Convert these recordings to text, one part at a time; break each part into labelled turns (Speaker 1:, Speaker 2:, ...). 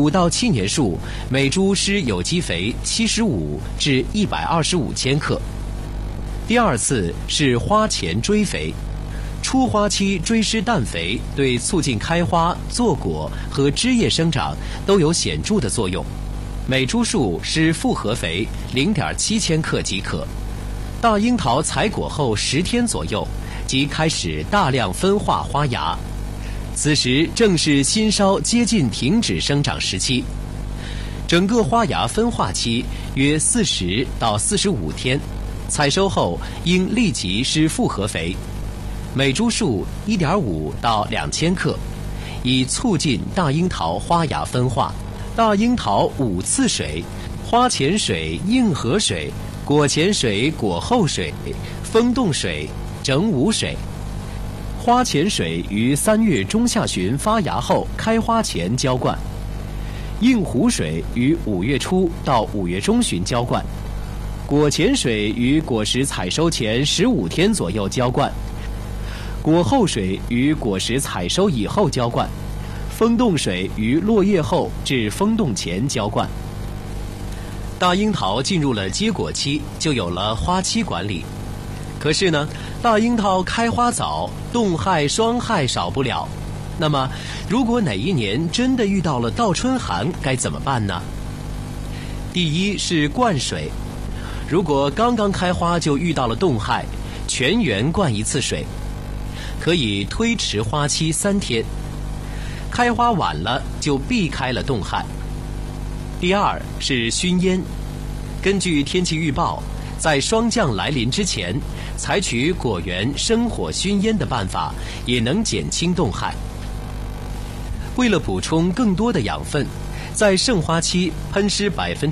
Speaker 1: 5到7年树每株施有机肥75至125千克。第二次是花前追肥，初花期追施氮肥对促进开花、坐果和枝叶生长都有显著的作用。每株树施复合肥0.7千克即可。大樱桃采果后10天左右，即开始大量分化花芽，此时正是新梢接近停止生长时期。整个花芽分化期约40到45天，采收后应立即施复合肥，每株树1.5到2千克，以促进大樱桃花芽分化。大樱桃5次水：花前水、硬核水、果前水、果后水、风动水、整捂水。花前水于3月中下旬发芽后开花前浇灌，硬核水于5月初到5月中旬浇灌，果前水于果实采收前15天左右浇灌，果后水于果实采收以后浇灌，风动水于落叶后至风动前浇灌。大樱桃进入了结果期，就有了花期管理。可是呢，大樱桃开花早，冻害、霜害少不了。那么，如果哪一年真的遇到了倒春寒，该怎么办呢？第一是灌水，如果刚刚开花就遇到了冻害，全园灌1次水，可以推迟花期3天。开花晚了就避开了冻害。第二是熏烟，根据天气预报，在霜降来临之前，采取果园生火熏烟的办法，也能减轻冻害。为了补充更多的养分，在盛花期喷施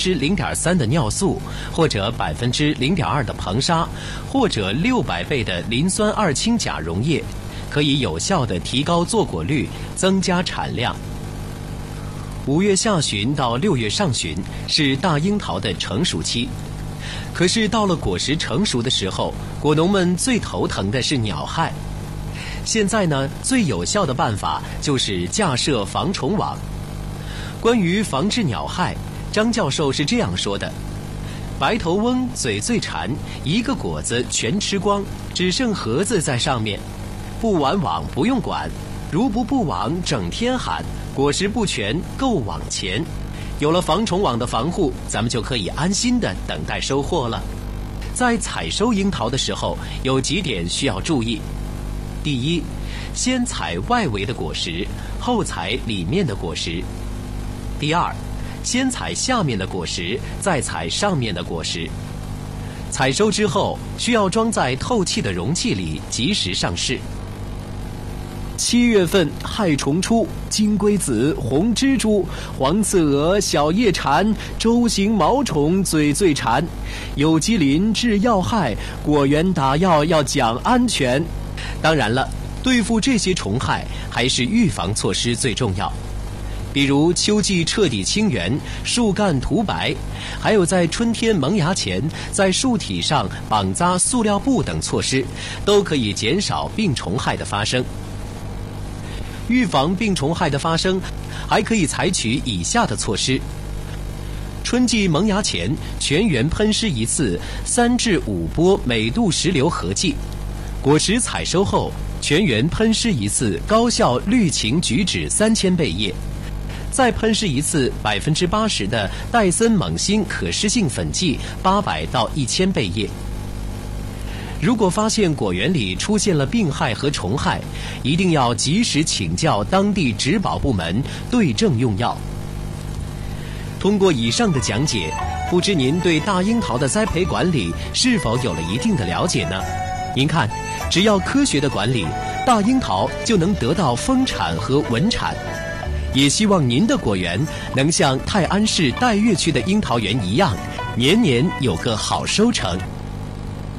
Speaker 1: 0.3%的尿素，或者0.2%的硼砂，或者600倍的磷酸二氢钾溶液，可以有效地提高坐果率，增加产量。5月下旬到6月上旬是大樱桃的成熟期，可是到了果实成熟的时候，果农们最头疼的是鸟害。现在呢，最有效的办法就是架设防虫网。关于防治鸟害，张教授是这样说的：白头翁嘴最馋，一个果子全吃光，只剩核子在上面。布完网不用管，如不布网整天喊，果实不全够网钱。有了防虫网的防护，咱们就可以安心的等待收获了。在采收樱桃的时候，有几点需要注意。第一，先采外围的果实，后采里面的果实。第二，先采下面的果实，再采上面的果实。采收之后，需要装在透气的容器里，及时上市。7月份害虫出，金龟子、红蜘蛛、黄刺蛾、小叶蝉、舟形毛虫嘴最馋。有机磷治要害，果园打药要讲安全。当然了，对付这些虫害，还是预防措施最重要。比如秋季彻底清园，树干涂白，还有在春天萌芽前在树体上绑扎塑料布等措施，都可以减少病虫害的发生。预防病虫害的发生，还可以采取以下的措施：春季萌芽前，全园喷施1次3至5波每度10流合剂；果实采收后，全园喷施1次高效氯氰菊酯3000倍液，再喷施1次80%的戴森锰锌可施性粉剂800到1000倍液。如果发现果园里出现了病害和虫害，一定要及时请教当地植保部门对症用药。通过以上的讲解，不知您对大樱桃的栽培管理是否有了一定的了解呢？您看，只要科学的管理，大樱桃就能得到丰产和稳产。也希望您的果园能像泰安市岱岳区的樱桃园一样，年年有个好收成。